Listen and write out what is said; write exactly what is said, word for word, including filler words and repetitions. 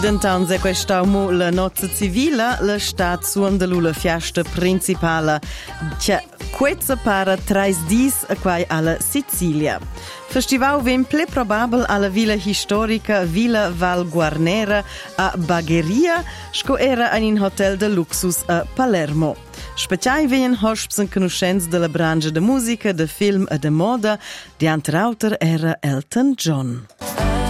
D'entons è questa mo la nozza civila, la stat suonda la fiesta principale, che quezza para trais dis a quai alla Sicilia. Festival vem ple probabel alla villa historica Villa Val Guarnera a Bagheria, sco era in un hotel de luxus a Palermo. Speciai vegnan hosps en conoscenza della branca de musica, de film e de moda, di antrauter era Elton John.